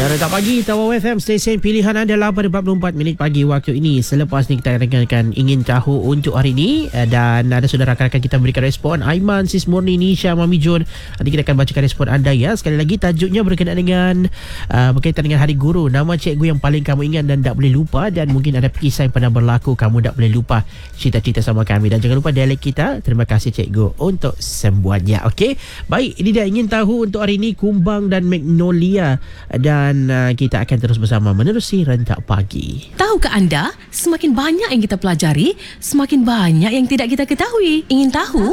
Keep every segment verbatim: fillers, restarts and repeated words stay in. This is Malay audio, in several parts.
Rentak pagi, Tawau F M, stesen pilihan anda, lapan empat puluh empat minit pagi waktu ini. Selepas ni kita akan ingin tahu untuk hari ini, dan ada saudara rakan kita berikan respon. Aiman, Sis Murni, Nisha, Mami Jun. Nanti kita akan bacakan respon anda ya. Sekali lagi tajuknya berkenaan dengan uh, berkaitan dengan Hari Guru. Nama cikgu yang paling kamu ingat dan tak boleh lupa, dan mungkin ada kisah yang pernah berlaku kamu tak boleh lupa. Cerita-cerita sama kami, dan jangan lupa dialek kita. Terima kasih cikgu untuk sembuhannya. Okey, baik, ini dia ingin tahu untuk hari ini, kumbang dan magnolia, dan Dan uh, kita akan terus bersama menerusi Rentak Pagi. Tahukah anda, semakin banyak yang kita pelajari, semakin banyak yang tidak kita ketahui. Ingin tahu?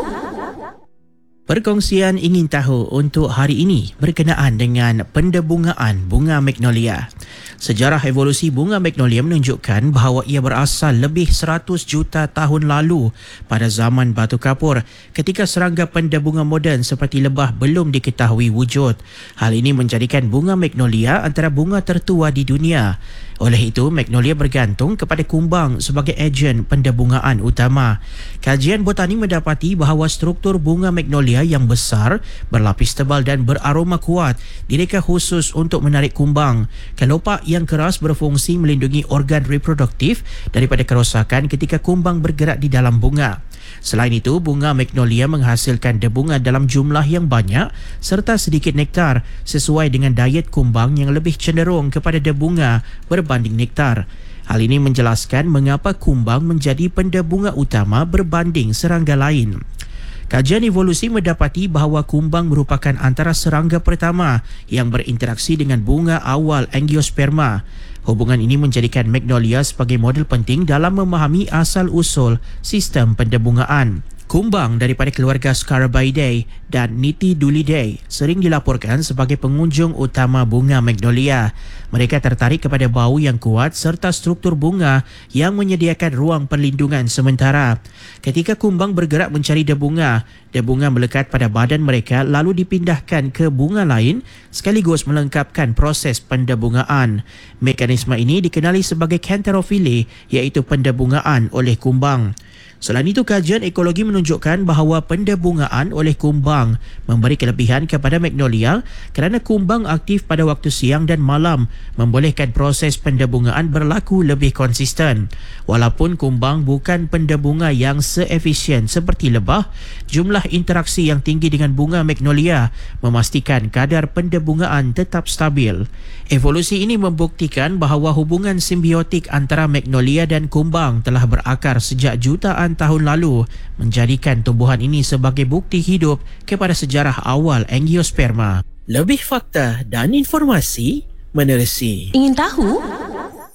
Perkongsian ingin tahu untuk hari ini berkenaan dengan pendebungaan bunga magnolia. Sejarah evolusi bunga magnolia menunjukkan bahawa ia berasal lebih seratus juta tahun lalu pada zaman batu kapur, ketika serangga pendebunga moden seperti lebah belum diketahui wujud. Hal ini menjadikan bunga magnolia antara bunga tertua di dunia. Oleh itu, magnolia bergantung kepada kumbang sebagai ejen pendebungaan utama. Kajian botani mendapati bahawa struktur bunga magnolia yang besar, berlapis tebal dan beraroma kuat direka khusus untuk menarik kumbang. Kelopak yang keras berfungsi melindungi organ reproduktif daripada kerosakan ketika kumbang bergerak di dalam bunga. Selain itu, bunga magnolia menghasilkan debunga dalam jumlah yang banyak serta sedikit nektar, sesuai dengan diet kumbang yang lebih cenderung kepada debunga berbanding nektar. Hal ini menjelaskan mengapa kumbang menjadi pendebunga utama berbanding serangga lain. Kajian evolusi mendapati bahawa kumbang merupakan antara serangga pertama yang berinteraksi dengan bunga awal angiosperma. Hubungan ini menjadikan magnolia sebagai model penting dalam memahami asal-usul sistem pendebungaan. Kumbang daripada keluarga Scarabaeidae dan Nitidulidae sering dilaporkan sebagai pengunjung utama bunga magnolia. Mereka tertarik kepada bau yang kuat serta struktur bunga yang menyediakan ruang perlindungan sementara. Ketika kumbang bergerak mencari debunga, debunga melekat pada badan mereka lalu dipindahkan ke bunga lain sekaligus melengkapkan proses pendebungaan. Mekanisme ini dikenali sebagai canterophily, iaitu pendebungaan oleh kumbang. Selain itu, kajian ekologi menunjukkan bahawa pendebungaan oleh kumbang memberi kelebihan kepada magnolia kerana kumbang aktif pada waktu siang dan malam, membolehkan proses pendebungaan berlaku lebih konsisten. Walaupun kumbang bukan pendebunga yang seefisien seperti lebah, jumlah interaksi yang tinggi dengan bunga magnolia memastikan kadar pendebungaan tetap stabil. Evolusi ini membuktikan bahawa hubungan simbiotik antara magnolia dan kumbang telah berakar sejak jutaan tahun lalu, menjadikan tumbuhan ini sebagai bukti hidup kepada sejarah awal angiosperma. Lebih fakta dan informasi menerusi. Ingin tahu?